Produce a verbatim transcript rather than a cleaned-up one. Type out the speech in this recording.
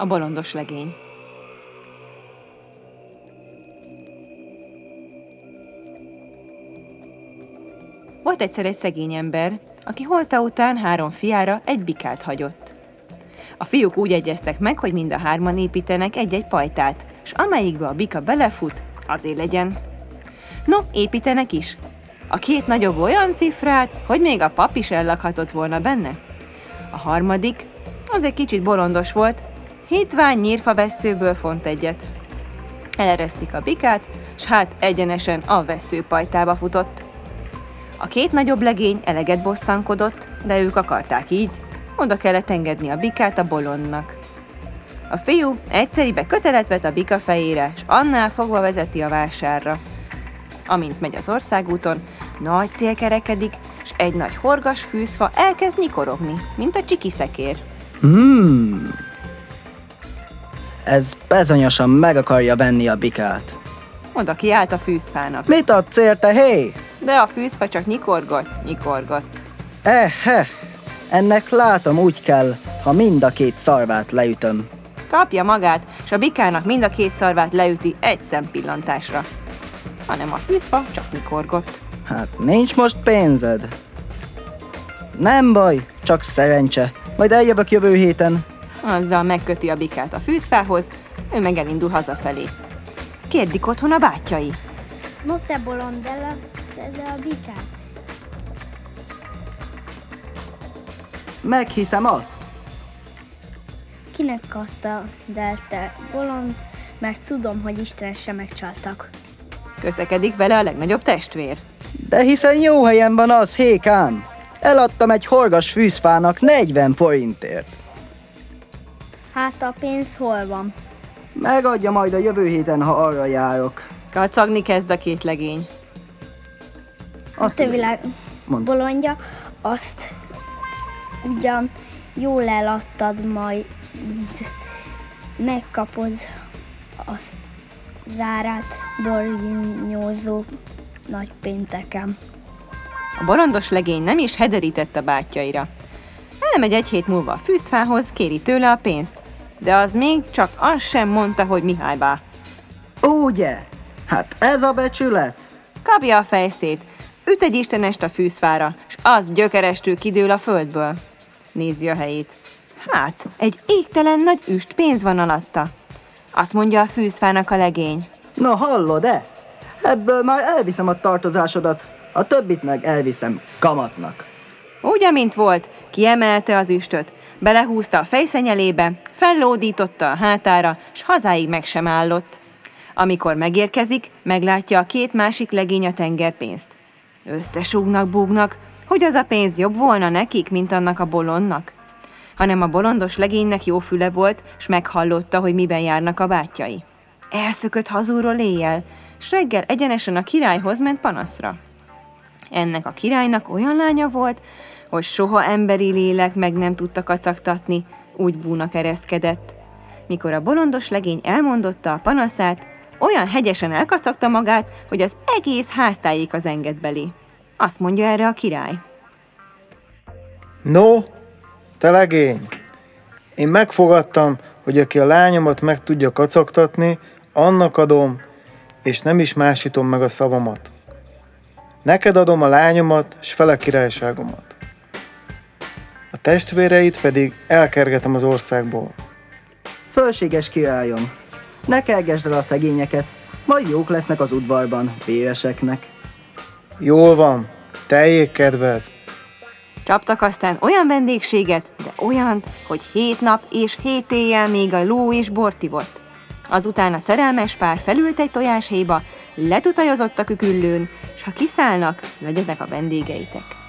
A bolondos legény. Volt egyszer egy szegény ember, aki holta után három fiára egy bikát hagyott. A fiúk úgy egyeztek meg, hogy mind a hárman építenek egy-egy pajtát, s amelyikbe a bika belefut, azé legyen. No, építenek is. A két nagyobb olyan cifrát, hogy még a pap is ellakhatott volna benne. A harmadik, az egy kicsit bolondos volt, hitvány nyírfavesszőből font egyet. Eleresztik a bikát, s hát egyenesen a vesszőpajtába futott. A két nagyobb legény eleget bosszankodott, de ők akarták így, oda kellett engedni a bikát a bolondnak. A fiú egyszeribe kötelet vet a bika fejére, s annál fogva vezeti a vásárra. Amint megy az országúton, nagy szél kerekedik, s egy nagy horgas fűzfa elkezd nyikorogni, mint a csikiszekér. Hmm. Ez bizonyosan meg akarja venni a bikát. Oda kiállt a fűzfának. Mit adsz érte, hé? De a fűzfa csak nyikorgott, nyikorgott. Ehe, ennek látom úgy kell, ha mind a két szarvát leütöm. Kapja magát, s a bikának mind a két szarvát leüti egy szempillantásra. Hanem a fűzfa csak nyikorgott. Hát nincs most pénzed? Nem baj, csak szerencse. Majd eljövök jövő héten. Azzal megköti a bikát a fűzfához, ő meg elindul hazafelé. Kérdik otthon a bátyjai. No te bolond, de a bikát. Meghiszem azt. Kinek adta del te bolond, mert tudom, hogy Isten sem megcsaltak. Kötekedik vele a legnagyobb testvér. De hiszen jó helyen van az, hékám. Eladtam egy horgas fűzfának negyven forintért. Hát a pénz hol van? Megadja majd a jövő héten, ha arra járok. Kacagni kezd a két legény. Azt Te világ Mondd. bolondja, azt ugyan jól eladtad, majd megkapod a zárát bornyózó nagy pénteken. A bolondos legény nem is hederített a bátyjaira. Elmegy egy hét múlva a fűzfához, kéri tőle a pénzt, de az még csak azt sem mondta, hogy Mihály bá. Ugye? Hát ez a becsület? Kapja a fejszét, üt egy istenest a fűzfára, s az gyökerestül kidől a földből. Nézi a helyét. Hát, egy égtelen nagy üst pénz van alatta. Azt mondja a fűzfának a legény. Na hallod-e? Ebből már elviszem a tartozásodat, a többit meg elviszem kamatnak. Úgy, amint volt, kiemelte az üstöt, belehúzta a fejszenyelébe, fellódította a hátára, s hazáig meg sem állott. Amikor megérkezik, meglátja a két másik legény a tengerpénzt. Összesúgnak, búgnak, hogy az a pénz jobb volna nekik, mint annak a bolondnak. Hanem a bolondos legénynek jó füle volt, s meghallotta, hogy miben járnak a bátyjai. Elszökött hazúról éjjel, s reggel egyenesen a királyhoz ment panaszra. Ennek a királynak olyan lánya volt, hogy soha emberi lélek meg nem tudta kacagtatni, úgy búna keresztkedett. Mikor a bolondos legény elmondotta a panaszát, olyan hegyesen elkacagta magát, hogy az egész háztájék az enged belé. Azt mondja erre a király. No, te legény! Én megfogadtam, hogy aki a lányomat meg tudja kacagtatni, annak adom, és nem is másítom meg a szavamat. Neked adom a lányomat, s fele királyságomat. A testvéreit pedig elkergetem az országból. Fölséges királyom, ne kergesd el a szegényeket, majd jók lesznek az udvarban, véreseknek. Jól van, teljék kedved. Csaptak aztán olyan vendégséget, de olyant, hogy hét nap és hét éjjel még a ló is bort ivott. Azután a szerelmes pár felült egy tojáshéjba, letutajozott a küküllőn, s ha kiszállnak, legyenek a vendégeitek.